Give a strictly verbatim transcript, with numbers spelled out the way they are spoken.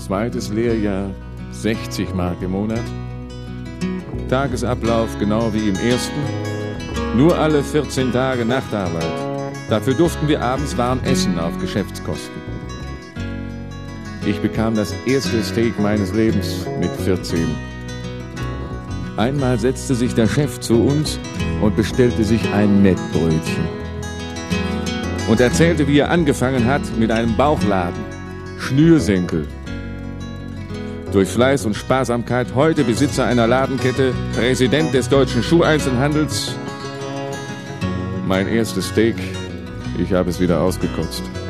Zweites Lehrjahr, sechzig Mark im Monat. Tagesablauf genau wie im ersten, nur alle vierzehn Tage Nachtarbeit. Dafür durften wir abends warm essen auf Geschäftskosten. Ich bekam das erste Steak meines Lebens mit vierzehn. Einmal setzte sich der Chef zu uns und bestellte sich ein Mettbrötchen. Und erzählte, wie er angefangen hat mit einem Bauchladen, Schnürsenkel. Durch Fleiß und Sparsamkeit heute Besitzer einer Ladenkette, Präsident des deutschen Schuheinzelhandels. Mein erstes Steak, ich habe es wieder ausgekotzt.